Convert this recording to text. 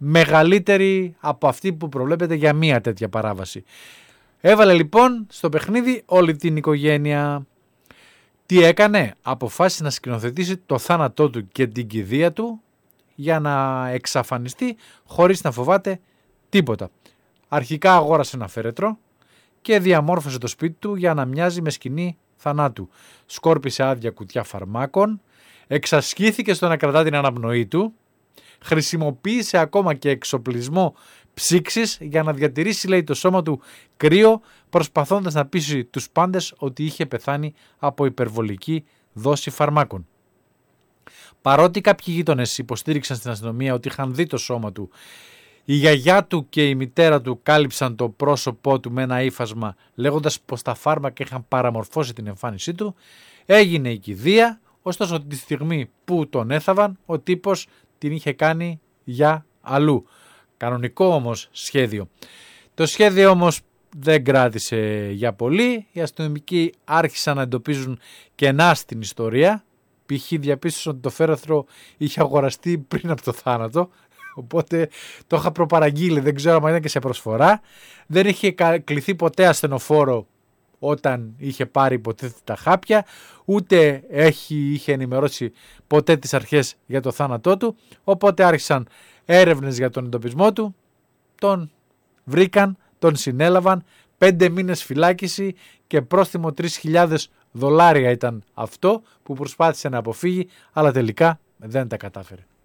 μεγαλύτερη από αυτή που προβλέπεται για μία τέτοια παράβαση. Έβαλε λοιπόν στο παιχνίδι όλη την οικογένεια. Τι έκανε? Αποφάσισε να σκηνοθετήσει το θάνατό του και την κηδεία του για να εξαφανιστεί χωρίς να φοβάται τίποτα. Αρχικά αγόρασε ένα φέρετρο και διαμόρφωσε το σπίτι του για να μοιάζει με σκηνή θανάτου. Σκόρπισε άδεια κουτιά φαρμάκων, εξασκήθηκε στο να κρατά την αναπνοή του, χρησιμοποίησε ακόμα και εξοπλισμό ψήξης για να διατηρήσει, λέει, το σώμα του κρύο, προσπαθώντας να πείσει τους πάντες ότι είχε πεθάνει από υπερβολική δόση φαρμάκων. Παρότι κάποιοι γείτονες υποστήριξαν στην αστυνομία ότι είχαν δει το σώμα του, η γιαγιά του και η μητέρα του κάλυψαν το πρόσωπό του με ένα ύφασμα, λέγοντας πως τα φάρμακα είχαν παραμορφώσει την εμφάνισή του. Έγινε η κηδεία, ωστόσο τη στιγμή που τον έθαβαν ο τύπος την είχε κάνει για αλλού. Κανονικό όμως σχέδιο. Το σχέδιο όμως δεν κράτησε για πολύ. Οι αστυνομικοί άρχισαν να εντοπίζουν κενά στην ιστορία. Π.χ. διαπίστωσαν ότι το φέρετρο είχε αγοραστεί πριν από το θάνατο. Οπότε το είχα προπαραγγείλει, δεν ξέρω αν ήταν και σε προσφορά. Δεν είχε κληθεί ποτέ ασθενοφόρο όταν είχε πάρει υποτίθεται τα χάπια, ούτε είχε ενημερώσει ποτέ τις αρχές για το θάνατό του. Οπότε άρχισαν έρευνες για τον εντοπισμό του, τον βρήκαν, τον συνέλαβαν, 5 μήνες φυλάκιση και πρόστιμο $3.000 ήταν αυτό που προσπάθησε να αποφύγει, αλλά τελικά δεν τα κατάφερε.